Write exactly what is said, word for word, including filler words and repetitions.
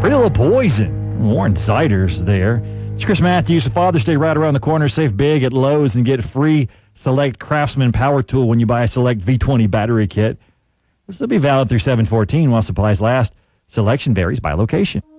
Ready a little poison. Warren Ziders there. It's Chris Matthews. Father's Day right around the corner. Save big at Lowe's and get free Select Craftsman Power Tool when you buy a Select V twenty battery kit. This will be valid through seven fourteen while supplies last. Selection varies by location.